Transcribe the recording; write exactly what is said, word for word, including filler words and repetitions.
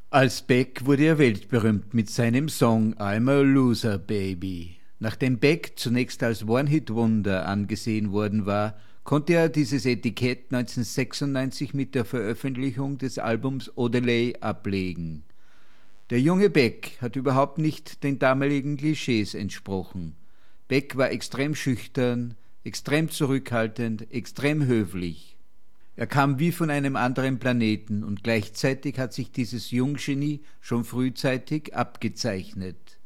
Als Beck wurde er weltberühmt mit seinem Song I'm a Loser Baby. Nachdem Beck zunächst als One-Hit-Wonder angesehen worden war, konnte er dieses Etikett neunzehnhundertsechsundneunzig mit der Veröffentlichung des Albums Odelay ablegen. Der junge Beck hat überhaupt nicht den damaligen Klischees entsprochen. Beck war extrem schüchtern, extrem zurückhaltend, extrem höflich. Er kam wie von einem anderen Planeten und gleichzeitig hat sich dieses Junggenie schon frühzeitig abgezeichnet.